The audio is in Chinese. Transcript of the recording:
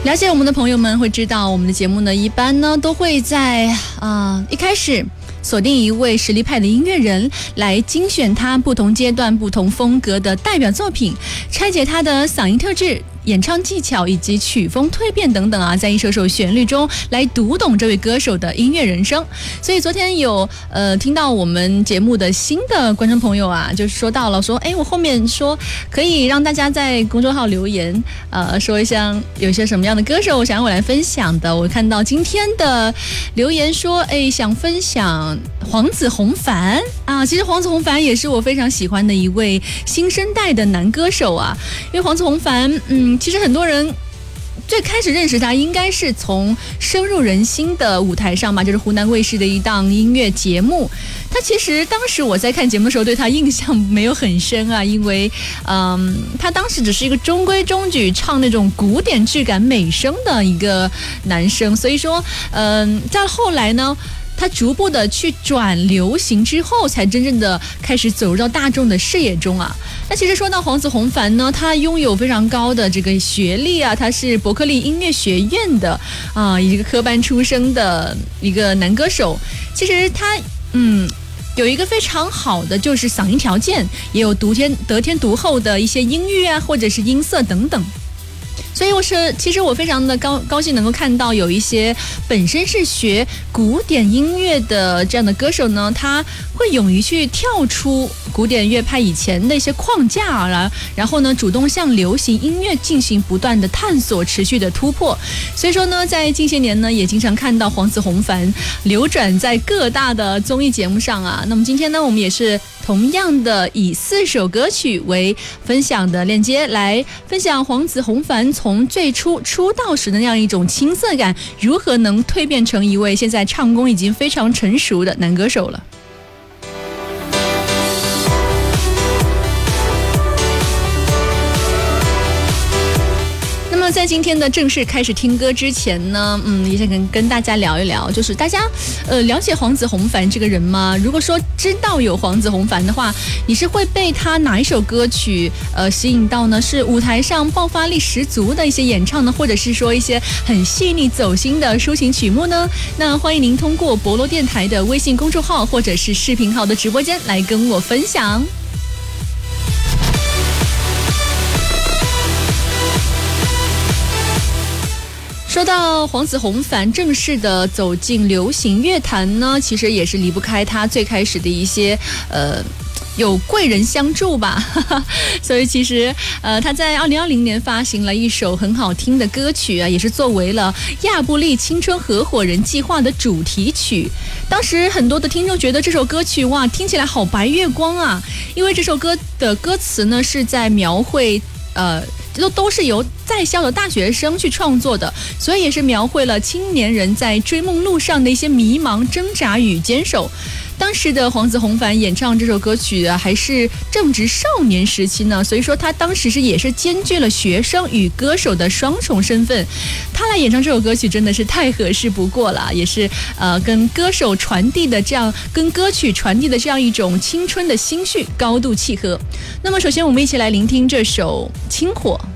了解我们的朋友们会知道，我们的节目呢，一般呢都会在一开始锁定一位实力派的音乐人，来精选他不同阶段、不同风格的代表作品，拆解他的嗓音特质、演唱技巧以及曲风蜕变等等啊，在一首首旋律中来读懂这位歌手的音乐人生。所以昨天有听到我们节目的新的观众朋友啊，就说到了说，我后面说可以让大家在公众号留言，说一下有些什么样的歌手想要我来分享的。我看到今天的留言说，想分享黄子弘凡啊，其实黄子弘凡也是我非常喜欢的一位新生代的男歌手啊，因为黄子弘凡，其实很多人最开始认识他应该是从深入人心的舞台上吧，就是湖南卫视的一档音乐节目。他其实当时我在看节目的时候对他印象没有很深啊，因为他当时只是一个中规中矩唱那种古典质感美声的一个男生，所以说在后来呢，他逐步的去转流行之后，才真正的开始走入到大众的视野中啊。那其实说到黄子弘凡呢，他拥有非常高的这个学历啊，他是伯克利音乐学院的一个科班出身的一个男歌手。其实他有一个非常好的就是嗓音条件，也有得天独厚的一些音域啊，或者是音色等等。所以其实我非常的高兴能够看到有一些本身是学古典音乐的这样的歌手呢，他会勇于去跳出古典乐派以前的一些框架然后呢主动向流行音乐进行不断的探索，持续的突破。所以说呢，在近些年呢，也经常看到黄子弘凡流转在各大的综艺节目上啊。那么今天呢，我们也是同样的以4首歌曲为分享的链接，来分享黄子弘凡从最初出道时的那样一种青涩感，如何能蜕变成一位现在唱功已经非常成熟的男歌手了。那么在今天的正式开始听歌之前呢，也想跟大家聊一聊，就是大家了解黄子弘凡这个人吗？如果说知道有黄子弘凡的话，你是会被他哪一首歌曲吸引到呢？是舞台上爆发力十足的一些演唱呢，或者是说一些很细腻走心的抒情曲目呢？那欢迎您通过博罗电台的微信公众号或者是视频号的直播间来跟我分享。说到黄子弘凡正式的走进流行乐坛呢，其实也是离不开他最开始的一些有贵人相助吧所以其实他在2020年发行了一首很好听的歌曲啊，也是作为了亚布力青春合伙人计划的主题曲。当时很多的听众觉得这首歌曲哇，听起来好白月光啊，因为这首歌的歌词呢是在描绘都是由在校的大学生去创作的，所以也是描绘了青年人在追梦路上的一些迷茫、挣扎与坚守。当时的黄子弘凡演唱这首歌曲还是正值少年时期呢，所以说他当时也是兼具了学生与歌手的双重身份。他来演唱这首歌曲真的是太合适不过了，也是跟歌曲传递的这样一种青春的心绪高度契合。那么首先我们一起来聆听这首《星火》。